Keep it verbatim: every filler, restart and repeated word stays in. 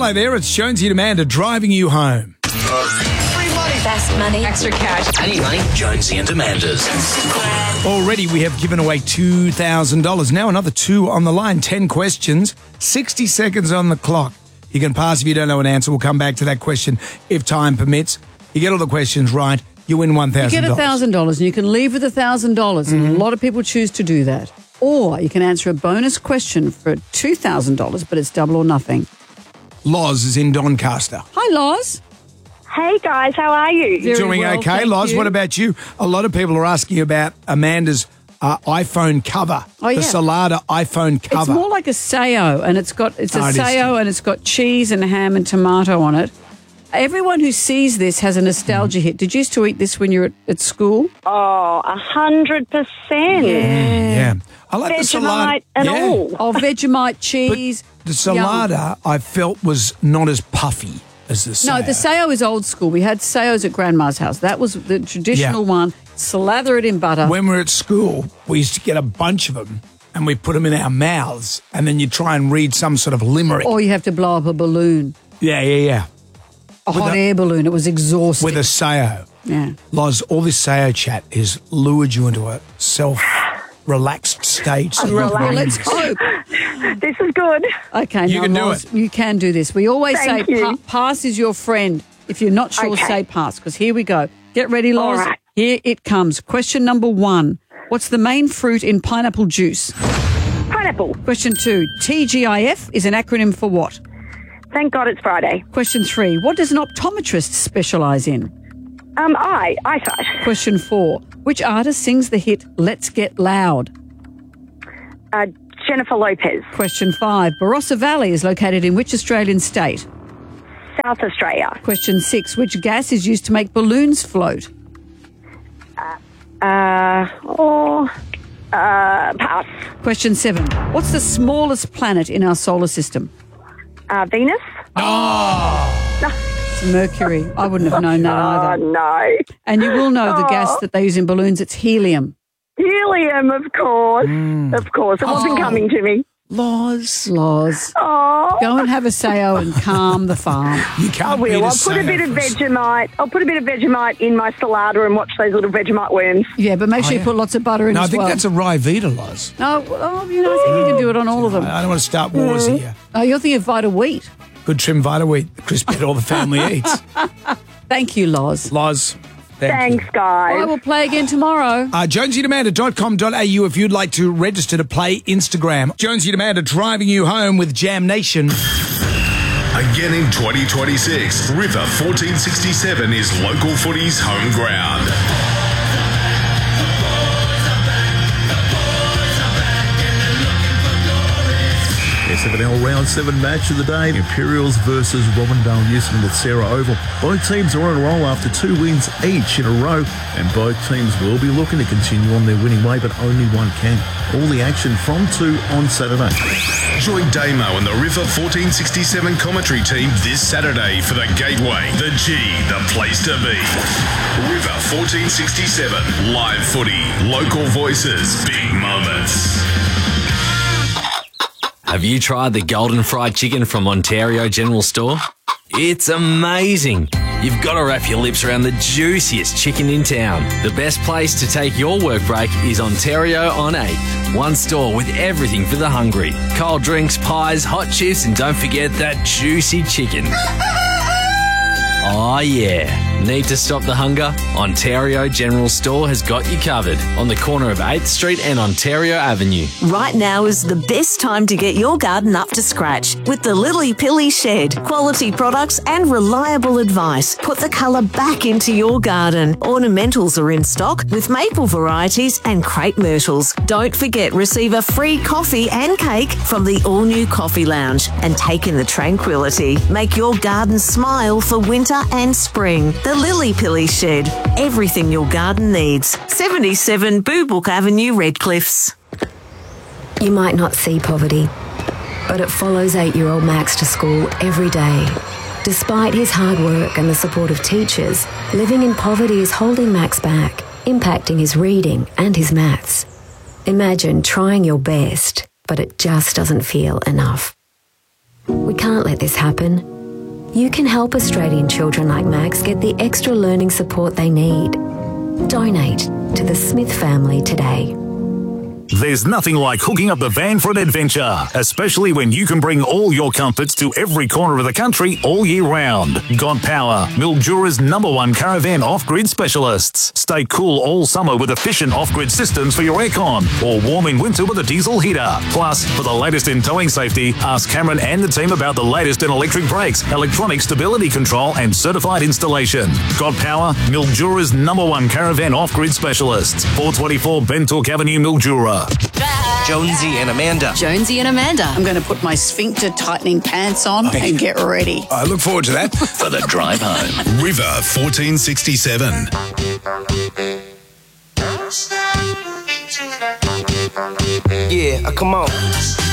Hello there, it's Jonesy and Amanda driving you home. Free money. Fast money. Extra cash. I need money. Jonesy and Amanda's. Already we have given away two thousand dollars. Now another two on the line. ten questions, sixty seconds on the clock. You can pass if you don't know an answer. We'll come back to that question if time permits. You get all the questions right, you win one thousand dollars. You get one thousand dollars and you can leave with one thousand dollars. Mm-hmm. And a lot of people choose to do that. Or you can answer a bonus question for two thousand dollars, but it's double or nothing. Loz is in Doncaster. Hi, Loz. Hey guys, how are you? Very Doing well, okay, thank Loz. you. What about you? A lot of people are asking about Amanda's uh, iPhone cover, Oh, yeah. the Salada iPhone cover. It's more like a Sayo, and it's got it's a Oh, it is Sayo, too. and it's got cheese and ham and tomato on it. Everyone who sees this has a nostalgia hit. Did you used to eat this when you were at, at school? Oh, a hundred percent. Yeah. I like the Salada. Vegemite and yeah. all. Oh, Vegemite, cheese. The Salada, I felt, was not as puffy as the Sayo. No, the Sayo is old school. We had Sayos at Grandma's house. That was the traditional Yeah. one. Slather it in butter. When we were at school, we used to get a bunch of them and we put them in our mouths and then you try and read some sort of limerick. Or you have to blow up a balloon. Yeah, yeah, yeah. A With hot a- air balloon. It was exhausting. With a Sayo. yeah. Loz, all this Sayo chat has lured you into a self-relaxed state. So you Relax. Well, can let's breathe. This hope. is good. Okay, You now, can do Loz, it. You can do this. We always Thank say you. pa- pass is your friend. If you're not sure, Okay. say pass, because here we go. Get ready, Loz. All right. Here it comes. Question number one. What's the main fruit in pineapple juice? Pineapple. Question two. T G I F is an acronym for what? Thank God it's Friday. Question three. What does an optometrist specialise in? Um, eye. Eyesight. Question four. Which artist sings the hit Let's Get Loud? Uh, Jennifer Lopez. Question five. Barossa Valley is located in which Australian state? South Australia. Question six. Which gas is used to make balloons float? Uh, or, uh, pass. Question seven. What's the smallest planet in our solar system? Uh, Venus. It's Mercury. I wouldn't have known that Oh, either. no. And you will know the Oh. gas that they use in balloons. It's helium. Helium, of course. Of course. It wasn't Oh. coming to me. Loz, Loz. Oh. Go and have a Sayo and calm the farm. you can't I will. beat I'll put a Sayo bit of for us. Vegemite. I'll put a bit of Vegemite in my salada and watch those little Vegemite worms. Yeah, but make sure Oh, you yeah. put lots of butter in No, I as think well. that's a Ryvita, Loz. Oh, well, you know, I think you can do it on all of them. I don't want to start wars here. Oh, you're thinking of Vita Wheat. Good trim Vita Wheat, the crispy that all the family eats. Thank you, Loz. Loz, thank Thanks, you. guys. I will play again tomorrow. Uh, jonesy and amanda dot com dot a u if you'd like to register to play Instagram. Jonesy and Amanda driving you home with Jam Nation. Again in twenty twenty-six, River fourteen sixty-seven is local footy's home ground. S F N L Round seven match of the day, Imperials versus Robindale Euston at Sarah Oval. Both teams are on a roll after two wins each in a row, and both teams will be looking to continue on their winning way, but only one can. All the action from two on Saturday. Join Damo and the River fourteen sixty-seven commentary team this Saturday for the Gateway, the G, the place to be. River fourteen sixty-seven, live footy, local voices, big moments. Have you tried the golden fried chicken from Ontario General Store? It's amazing. You've got to wrap your lips around the juiciest chicken in town. The best place to take your work break is Ontario on eighth. One store with everything for the hungry. Cold drinks, pies, hot chips, and don't forget that juicy chicken. Oh yeah. Need to stop the hunger? Ontario General Store has got you covered on the corner of eighth Street and Ontario Avenue. Right now is the best time to get your garden up to scratch with the Lily Pilly Shed. Quality products and reliable advice put the colour back into your garden. Ornamentals are in stock with maple varieties and crepe myrtles. Don't forget, receive a free coffee and cake from the all-new Coffee Lounge and take in the tranquility. Make your garden smile for winter and spring. The Lily Pilly Shed. Everything your garden needs. seventy-seven Boo Book Avenue, Redcliffs. You might not see poverty, but it follows eight-year-old Max to school every day. Despite his hard work and the support of teachers, living in poverty is holding Max back, impacting his reading and his maths. Imagine trying your best, but it just doesn't feel enough. We can't let this happen. You can help Australian children like Max get the extra learning support they need. Donate to the Smith family today. There's nothing like hooking up the van for an adventure, especially when you can bring all your comforts to every corner of the country all year round. Got Power, Mildura's number one caravan off-grid specialists. Stay cool all summer with efficient off-grid systems for your aircon, or warm in winter with a diesel heater. Plus, for the latest in towing safety, ask Cameron and the team about the latest in electric brakes, electronic stability control and certified installation. Got Power, Mildura's number one caravan off-grid specialists. four twenty-four Bentook Avenue, Mildura. Jonesy and Amanda. Jonesy and Amanda. I'm going to put my sphincter tightening pants on Okay. and get ready. I look forward to that. For the drive home. River fourteen sixty-seven. Yeah, uh, come on.